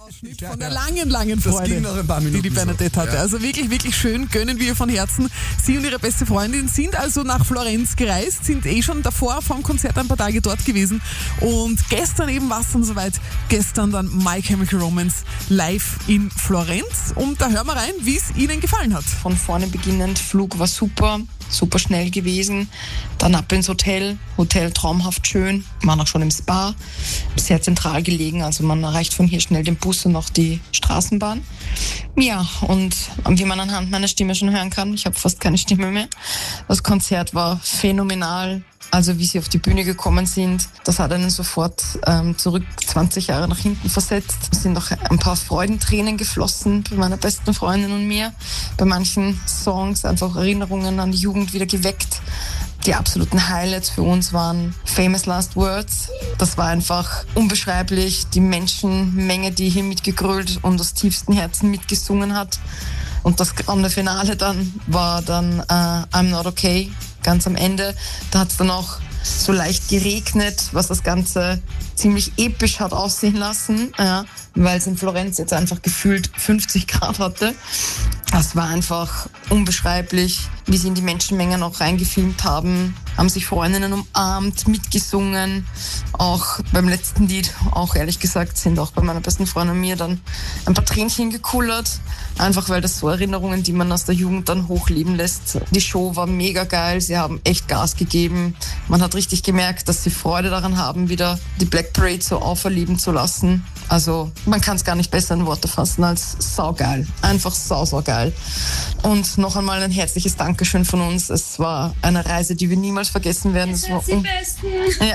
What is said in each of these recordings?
Ausschnitt von der langen Freude, ging noch ein paar Minuten die Bernadette hatte. Ja. Also wirklich, wirklich schön, gönnen wir ihr von Herzen. Sie und ihre beste Freundin sind also nach Florenz gereist, sind schon davor vom Konzert ein paar Tage dort gewesen und gestern eben war es dann soweit. Gestern dann My Chemical Romance live in Florenz und da hören wir rein, wie es ihnen gefallen hat. Von vorne beginnend, Flug war super schnell gewesen. Dann ab ins Hotel traumhaft schön. Waren auch schon im Spa, sehr zentral gelegen, also man erreicht von hier schnell den Bus und auch die Straßenbahn. Ja, und wie man anhand meiner Stimme schon hören kann, ich habe fast keine Stimme mehr. Das Konzert war phänomenal. Also wie sie auf die Bühne gekommen sind, das hat einen sofort zurück 20 Jahre nach hinten versetzt. Es sind auch ein paar Freudentränen geflossen bei meiner besten Freundin und mir. Bei manchen Songs einfach Erinnerungen an die Jugend wieder geweckt. Die absoluten Highlights für uns waren Famous Last Words. Das war einfach unbeschreiblich. Die Menschenmenge, die hier mitgegrölt und aus tiefstem Herzen mitgesungen hat. Und das grande Finale dann war dann I'm Not Okay. Ganz am Ende, da hat es dann auch so leicht geregnet, was das Ganze ziemlich episch hat aussehen lassen, ja, weil es in Florenz jetzt einfach gefühlt 50 Grad hatte. Das war einfach unbeschreiblich, wie sie in die Menschenmengen noch reingefilmt haben sich Freundinnen umarmt, mitgesungen. Auch beim letzten Lied, auch ehrlich gesagt, sind auch bei meiner besten Freundin und mir dann ein paar Tränchen gekullert. Einfach weil das so Erinnerungen, die man aus der Jugend dann hochleben lässt. Die Show war mega geil, sie haben echt Gas gegeben. Man hat richtig gemerkt, dass sie Freude daran haben, wieder die Black Parade so auferleben zu lassen. Also man kann es gar nicht besser in Worte fassen als saugeil. Einfach saugeil. Und noch einmal ein herzliches Dankeschön von uns. Es war eine Reise, die wir niemals vergessen werden. Es war die Besten. Ja.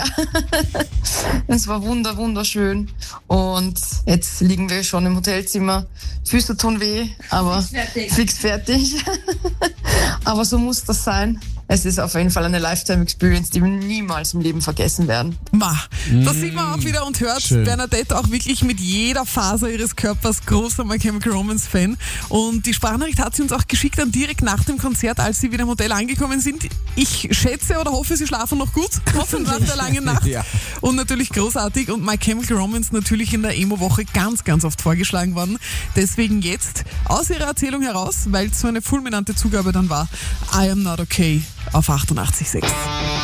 Es war wunderschön. Und jetzt liegen wir schon im Hotelzimmer. Füße tun weh, aber fix fertig. Aber so muss das sein. Es ist auf jeden Fall eine Lifetime-Experience, die wir niemals im Leben vergessen werden. Das sieht man auch wieder und hört. Schön. Bernadette auch wirklich mit jeder Faser ihres Körpers großer My Chemical Romance Fan. Und die Sprachnachricht hat sie uns auch geschickt dann direkt nach dem Konzert, als sie wieder im Hotel angekommen sind. Ich schätze oder hoffe, sie schlafen noch gut. Hoffentlich nach der langen Nacht. Ja. Und natürlich großartig. Und My Chemical Romance natürlich in der Emo-Woche ganz oft vorgeschlagen worden. Deswegen jetzt aus ihrer Erzählung heraus, weil es so eine fulminante Zugabe dann war, I Am Not Okay auf 88.6.